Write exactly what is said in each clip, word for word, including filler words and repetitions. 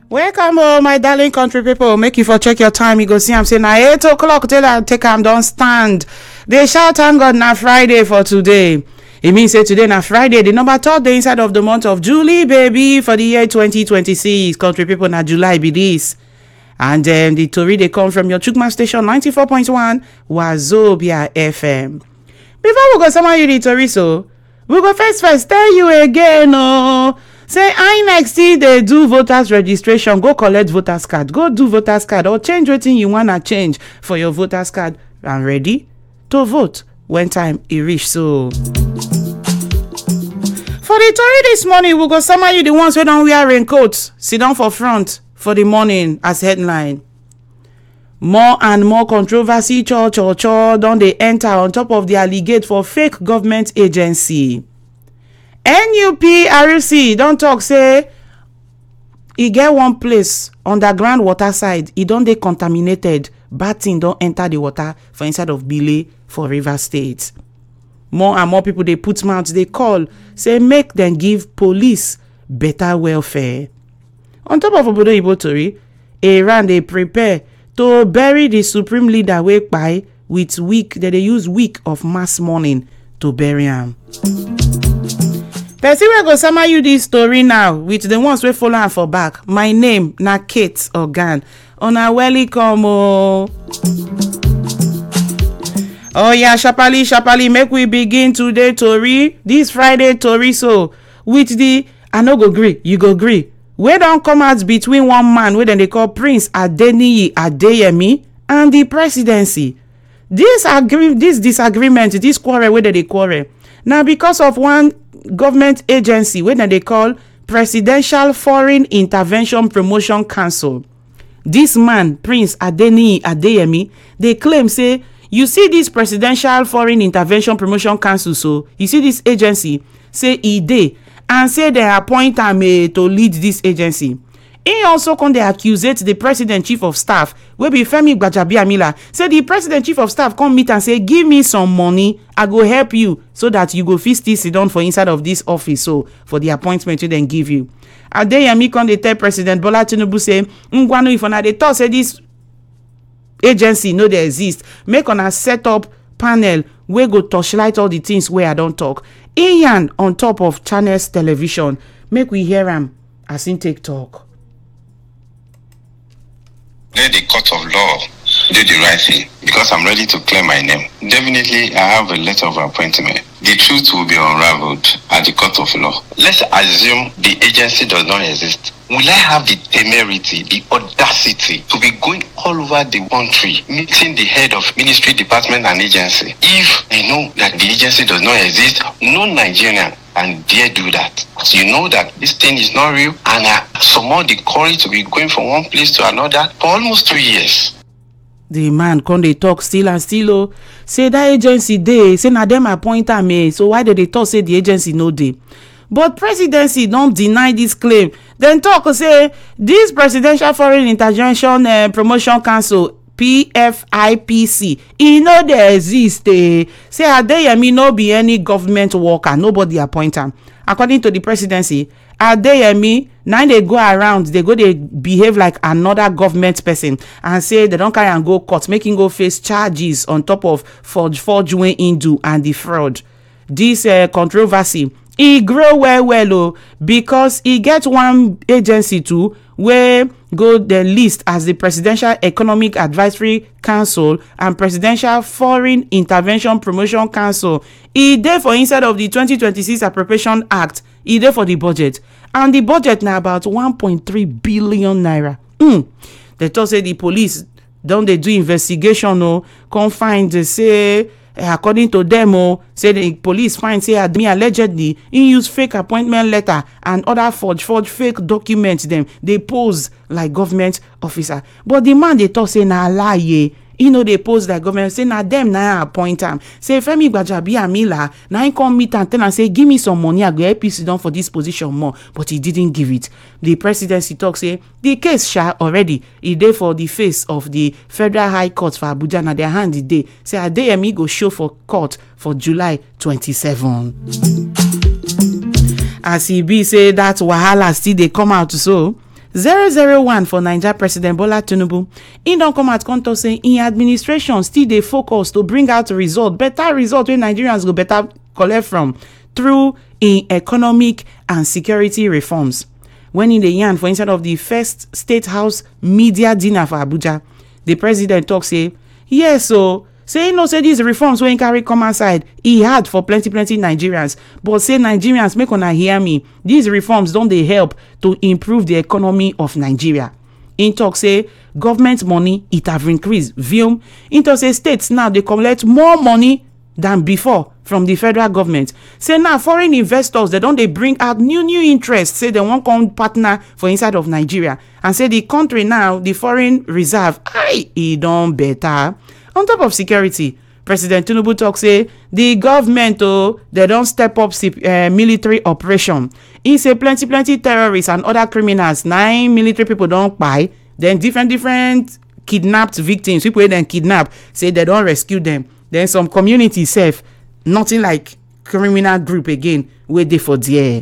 Welcome, oh, my darling country people. Make you for check your time. You go see I'm saying na eight o'clock till I take am don stand. They shout thank God na Friday for today. It means say today na Friday, the number third day inside of the month of July, baby, for the year twenty twenty-six. Country people, na July be this. And um, the tori they come from your Chukma station ninety-four point one Wazobia F M. Before we go summon you the tori, so we go first first tell you again, oh. Say I N E C still dey do voters registration. Go collect voters card. Go do voters card or change wetin you wanna change for your voters card and ready to vote when time e reach. So for the tori this morning, we go summon you the ones wey don wear raincoats, sit down for front for the morning as headline. More and more controversy cho cho cho don dey enter on top of the allegate for fake government agency. N U P R U C don talk say e get one place underground water side, e don dey contaminated. Bad thing don enter the water for inside of Bile for Rivers State. More and more people dey put mouth, dey call say make dem give police better welfare. On top of obodo Igbo tori, Iran dey prepare to bury the supreme leader wey kpai with week. Dem dey use week of mass mourning to bury am. Person wey go summon you this story now with the ones wey follow am for back. My name na Kate Ogan. Una welcome o. Oh yeah, sharparly sharparly make we begin today tori. This Friday tori so with the I no go gree, you go gree. Wey don come out between one man wey dem dey call Prince Adeniyi Adeyemi and the presidency. This agree this disagreement, this quarrel wey dem dey quarrel, na because of one government agency wey dem dey call Presidential Foreign Intervention Promotion Council. This man, Prince Adeniyi Adeyemi, dey claim say, you see this Presidential Foreign Intervention Promotion Council, so you see this agency, say e dey, and say they appoint am uh, to lead this agency. He also come dey accusate the president chief of staff wey be Femi Gbajabiamila. Say the president chief of staff come meet and say, give me some money, I go help you so that you go fit still sit down for inside of this office, so for the appointment wey dem give you. Adeyemi come dey tell President Bola Tinubu say, ngwanu if una dey talk say this agency no dey exist, make una set up panel wey go torchlight all the things wey I don talk. He yarn on top of Channels Television. Make we hear am as him take talk. Let the court of law do the right thing, because I'm ready to clear my name. Definitely, I have a letter of appointment. The truth will be unraveled at the court of law. Let's assume the agency does not exist. Will I have the temerity, the audacity to be going all over the country, meeting the head of ministry, department, and agency? If I know that the agency does not exist, no Nigerian can dare do that. So you know that this thing is not real, and I summon the courage to be going from one place to another for almost two years. The man come dey talk still and still oh, say that agency dey, say na dem appoint am eh, so why dey dey talk say the agency no dey? But presidency don deny this claim. Dem talk say this Presidential Foreign Intervention uh, Promotion Council P F I P C e no dey exist eh. Say Adeyemi no be any government worker, nobody appoint am. According to the presidency, Adeyemi now they go around, they go they behave like another government person and say they don't carry and go court, making go face charges on top of forge forge way into and the fraud. This uh, controversy e grow well well oh, because e get one agency too where go the list as the Presidential Economic Advisory Council and Presidential Foreign Intervention Promotion Council. E dey for inside of the twenty twenty-six Appropriation Act. E dey for the budget, and the budget na about one point three billion naira. Mm. They talk say the police don dey do investigation oh, come find they say according to them oh, say the police find say Ademi allegedly he use fake appointment letter and other forge forge fake documents them they pose like government officer. But the man they talk say na lie. He know they pose like government, say na them na appoint am. Say Femi Gbajabiamila na him come meet and tell and say give me some money, I go help you sit down for this position more, but he didn't give it. The presidency talk say the case sha already e dey for the face of the Federal High Court for Abuja, na their hand e dey. Say Adeyemi go show for court for July twenty-seventh. As e be say that wahala still dey come out so. zero zero one for Naija President Bola Tinubu. He don come out come talk say in administration still dey focus to bring out result, better result wey Nigerians go better collect from through in economic and security reforms. When in the yarn for inside of the first State House media dinner for Abuja, the president talk say yes, so say no say these reforms wey carry come outside e hard for plenty plenty Nigerians, but say Nigerians make una hear me, these reforms don dey help to improve the economy of Nigeria. Im talk say government money it have increased vim. Im talk say states now dey collect more money than before from the federal government. Say now foreign investors they don dey bring out new new interest, say they wan come partner for inside of Nigeria, and say the country now the foreign reserve aye e don better. On top of security, President Tinubu talk say the government oh they don step up uh, military operation. He say plenty plenty terrorists and other criminals, nine military people don kpai, then different different kidnapped victims, people wey dem kidnap, say they don rescue them. Then some community sef, nothing like criminal group again wey dey for there.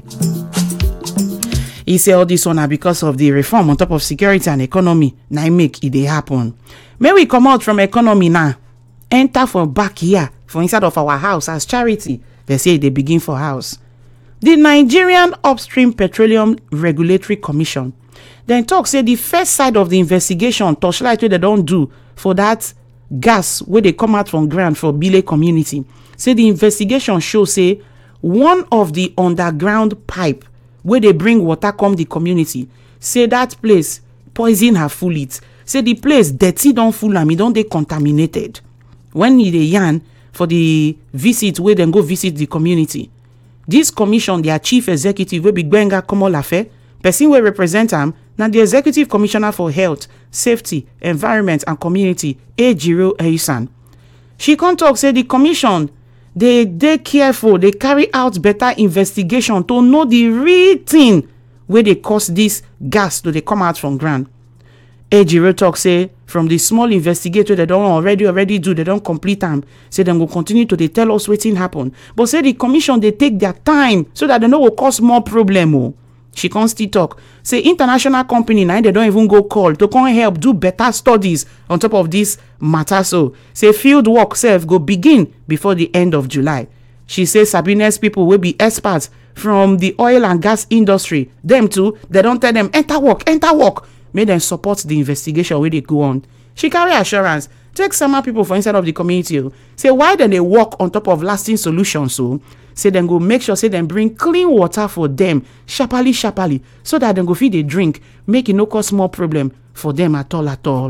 He say all this one na because of the reform on top of security and economy na im make e dey happen. May we come out from economy now, enter for back here for inside of our house as charity. They say they begin for house. The Nigerian Upstream Petroleum Regulatory Commission then talk say the first side of the investigation torchlight wey they don do for that gas wey dey come out from ground for Bile community. Say the investigation show say one of the underground pipe where they bring water come the community, say that place poison have full it. Say the place dirty don't full am, e don dey contaminated. When e dey yarn for the visit where dem go visit the community, this commission their chief executive wey be Gbenga Komolafe, person wey represent am na the executive commissioner for health, safety, environment and community, Ejiro Eisan. She come talk say the commission they dey careful, they carry out better investigation to know the real thing where they cause this gas to they come out from ground. Ejiro talk say from the small investigator they don't already already do, they don't complete them. Say them will continue to they tell us wetin happen. But say the commission they take their time so that they know will cause more problem. Oh. She can't still talk. Say international company now they don't even go call to come help do better studies on top of this matter. So say field work self go begin before the end of July. She says Sabines people will be experts from the oil and gas industry. Them too, they don't tell them enter work, enter work. Make them support the investigation where they go on. She carry assurance. Take some people for inside of the community. Say why then they work on top of lasting solutions. So say then go make sure say them bring clean water for them sharply sharply so that then go feed they drink, make it no cause more problem for them at all at all.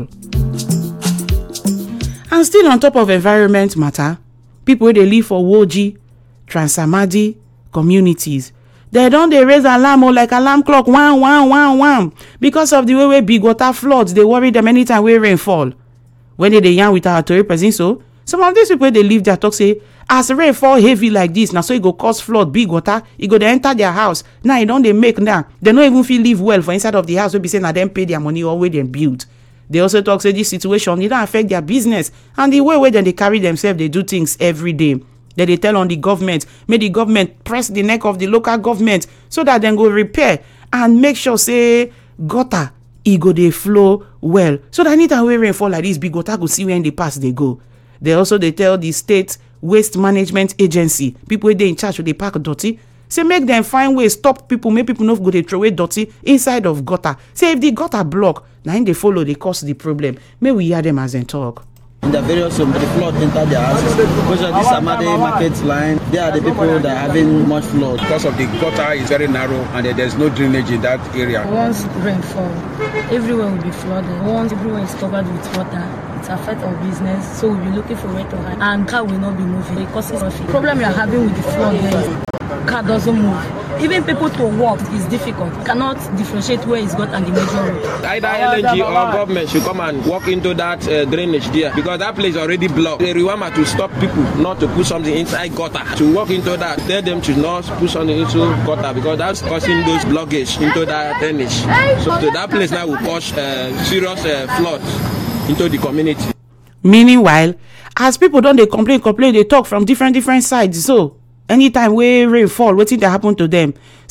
And still on top of environment matter, people where they live for Woji, Transamadi communities, they don't they raise alarm or like alarm clock one one one one because of the way where big water floods. They worry them anytime where rain fall. When they they yarn with our Tory person, so some of these people they live their talk say as rain fall heavy like this now, so it go cause flood, big water, it go they enter their house. Now you don't they make now they don't even feel live well for inside of the house. We be saying that them pay their money or way they build. They also talk say this situation it don't affect their business and the way where then they carry themselves, they do things every day. That they tell on the government, may the government press the neck of the local government so that then go repair and make sure say gutter e go they flow well. So that anytime where rain fall like this, big gutter go see where in the past they go. They also they tell the state waste management agency, people they in charge of the park dirty, say make them find ways stop people, make people not go they throw away dirty inside of gutter. Say if the gutter block, now they follow they cause the problem. May we hear them as they talk. In the various homes, the flood enter their houses. Because of this Amade market line, they are the people that are having much flood. Because of the gutter is very narrow and there's no drainage in that area. Once rain fall, everywhere will be flooded. Once everywhere is covered with water, it affects our business. So we'll be looking for where to hide. And car will not be moving. It causes traffic. The problem you are having with the flood there, car doesn't move. Even people to walk is difficult. You cannot differentiate where it's got and the major road. Either L N G or government should come and walk into that uh, drainage there because that place is already blocked. The requirement to stop people not to put something inside gutter. To walk into that, tell them to not put something into gutter because that's causing those blockage into that drainage. So, so that place now will cause uh, serious uh, floods into the community. Meanwhile, as people don't they complain, complain, they talk from different different sides. So anytime where rain fall, what thing that happen to them?